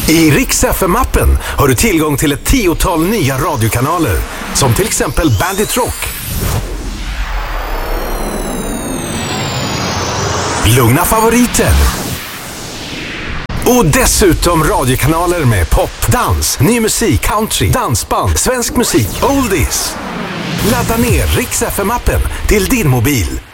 I Rix FM-appen har du tillgång till ett 10-tal nya radiokanaler, som till exempel Bandit Rock, Lugna favoriter och dessutom radiokanaler med pop, dans, ny musik, country, dansband, svensk musik, oldies. Ladda ner Rix FM-appen till din mobil.